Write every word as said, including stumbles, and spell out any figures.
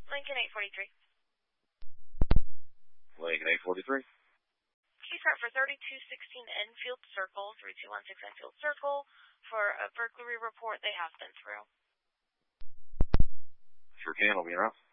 Lincoln eight forty-three. Lincoln eight forty-three. Key start for thirty-two sixteen Enfield Circle, three two one six Enfield Circle. For a burglary report, they have been through. Sure can. I'll be around.